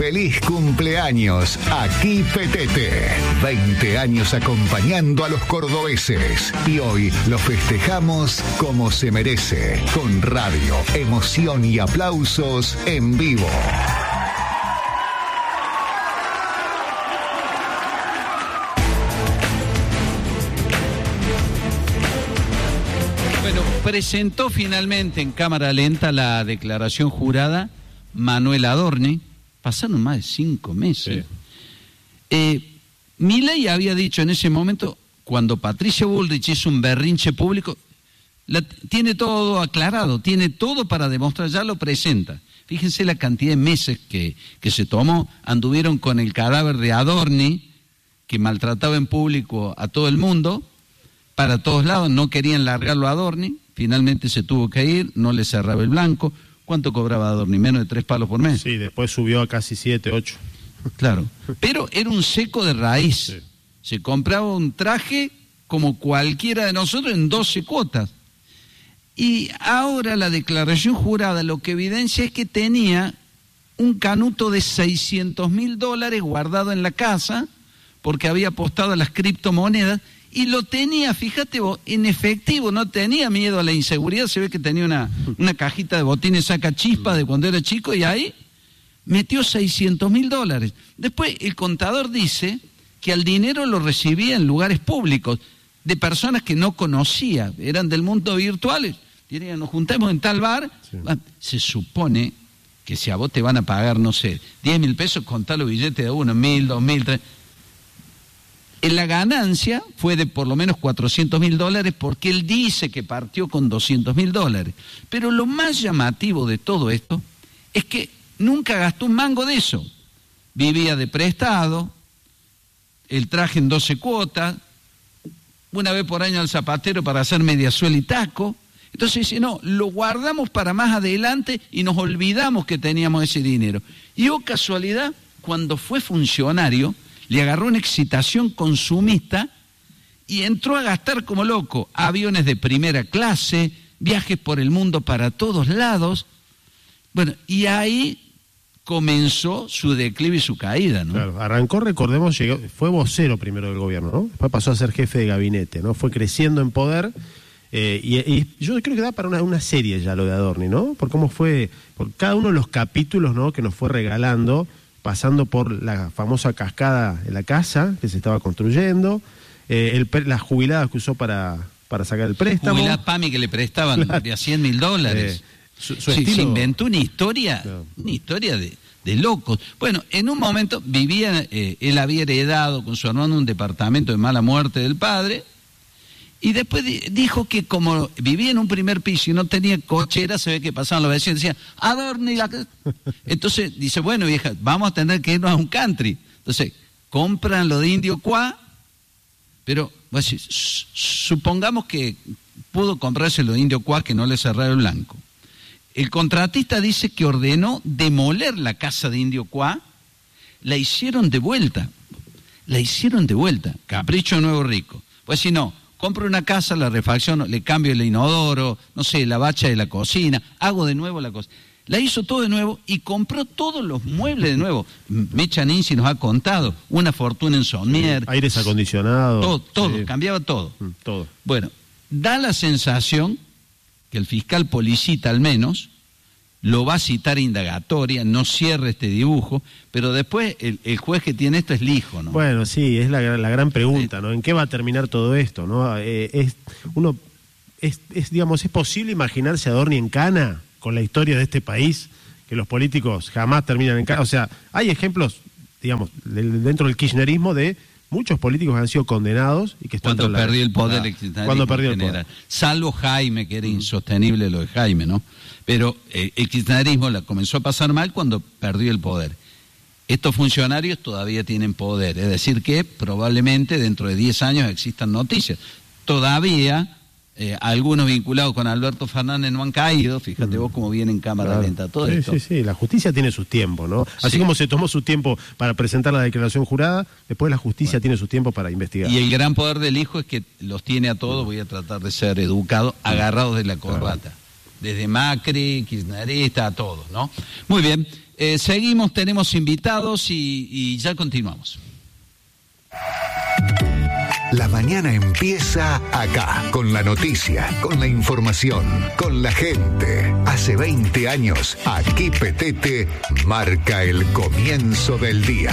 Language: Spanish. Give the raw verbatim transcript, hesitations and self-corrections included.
Feliz cumpleaños, aquí Petete. veinte años acompañando a los cordobeses. Y hoy lo festejamos como se merece, con radio, emoción y aplausos en vivo. Bueno, presentó finalmente en cámara lenta la declaración jurada Manuel Adorni. Pasaron más de cinco meses. Sí. Eh, Milei había dicho en ese momento, cuando Patricia Bullrich hizo un berrinche público, la, tiene todo aclarado, tiene todo para demostrar, ya lo presenta. Fíjense la cantidad de meses que, que se tomó, anduvieron con el cadáver de Adorni, que maltrataba en público a todo el mundo, para todos lados, no querían largarlo a Adorni, finalmente se tuvo que ir, no le cerraba el blanco. ¿Cuánto cobraba Adorni? Menos de tres palos por mes. Sí, después subió a casi siete, ocho. Claro, pero era un seco de raíz. Sí. Se compraba un traje como cualquiera de nosotros en doce cuotas. Y ahora la declaración jurada lo que evidencia es que tenía un canuto de seiscientos mil dólares guardado en la casa porque había apostado a las criptomonedas. Y lo tenía, fíjate vos, en efectivo, no tenía miedo a la inseguridad, se ve que tenía una, una cajita de botines saca chispa de cuando era chico y ahí metió seiscientos mil dólares. Después el contador dice que el dinero lo recibía en lugares públicos, de personas que no conocía, eran del mundo virtual, dirían, nos juntamos en tal bar, sí. Se supone que si a vos te van a pagar, no sé, diez mil pesos, contá los billetes de uno, mil, dos mil, tres... La ganancia fue de por lo menos cuatrocientos mil dólares porque él dice que partió con doscientos mil dólares. Pero lo más llamativo de todo esto es que nunca gastó un mango de eso. Vivía de prestado, el traje en doce cuotas, una vez por año al zapatero para hacer mediasuela y taco. Entonces dice, no, lo guardamos para más adelante y nos olvidamos que teníamos ese dinero. Y oh casualidad, cuando fue funcionario, le agarró una excitación consumista y entró a gastar como loco. Aviones de primera clase, viajes por el mundo para todos lados. Bueno, y ahí comenzó su declive y su caída, ¿no? Claro, arrancó, recordemos, llegó, fue vocero primero del gobierno, ¿no? Después pasó a ser jefe de gabinete, ¿no? Fue creciendo en poder. Eh, y, y yo creo que da para una, una serie ya lo de Adorni, ¿no? Por cómo fue, por cada uno de los capítulos, ¿no?, que nos fue regalando, pasando por la famosa cascada de la casa que se estaba construyendo, eh, el, las jubiladas que usó para, para sacar el préstamo. Jubiladas P A M I que le prestaban claro. de a cien mil dólares. Eh, su, su sí, estilo... Se inventó una historia, claro. una historia de, de locos. Bueno, en un momento vivía, eh, él había heredado con su hermano un departamento de mala muerte del padre, y después dijo que como vivía en un primer piso y no tenía cochera, se ve que pasaban los vecinos y decían, Adorni la... Entonces dice, bueno vieja, vamos a tener que irnos a un country. Entonces, compran lo de Indio Cuá, pero pues, supongamos que pudo comprarse lo de Indio Cuá que no le cerrara el blanco. El contratista dice que ordenó demoler la casa de Indio Cuá, la hicieron de vuelta, la hicieron de vuelta, capricho nuevo rico. Pues si no, compro una casa, la refacciono, le cambio el inodoro, no sé, la bacha de la cocina, hago de nuevo la cosa. La hizo todo de nuevo y compró todos los muebles de nuevo. Mecha Ninzi nos ha contado, una fortuna en Sommier. Aires acondicionados. Todo, todo, sí. Cambiaba todo. Mm, todo. Bueno, da la sensación que el fiscal Policita al menos lo va a citar indagatoria, no cierra este dibujo, pero después el, el juez que tiene esto es Lijo, ¿no? Bueno, sí, es la, la gran pregunta, ¿no? ¿En qué va a terminar todo esto, no? Eh, es, uno, es, es, digamos, ¿es posible imaginarse a Adorni en cana con la historia de este país? Que los políticos jamás terminan en cana. O sea, hay ejemplos, digamos, dentro del kirchnerismo de muchos políticos que han sido condenados y que están... Cuando perdió el poder, el kirchnerismo Cuando perdió el poder. Salvo Jaime, que era insostenible lo de Jaime, ¿no? Pero eh, el kirchnerismo la comenzó a pasar mal cuando perdió el poder. Estos funcionarios todavía tienen poder, es decir que probablemente dentro de diez años existan noticias. Todavía eh, algunos vinculados con Alberto Fernández no han caído, fíjate mm. vos cómo viene en cámara claro. lenta todo sí, esto. Sí, sí, la justicia tiene su tiempo, ¿no? Así sí. como se tomó su tiempo para presentar la declaración jurada, después la justicia bueno. tiene su tiempo para investigar. Y el gran poder del hijo es que los tiene a todos, voy a tratar de ser educado, agarrados de la corbata. Claro. Desde Macri, kirchnerista, a todos, ¿no? Muy bien. Eh, seguimos, tenemos invitados y, y ya continuamos. La mañana empieza acá, con la noticia, con la información, con la gente. Hace veinte años, aquí Petete marca el comienzo del día.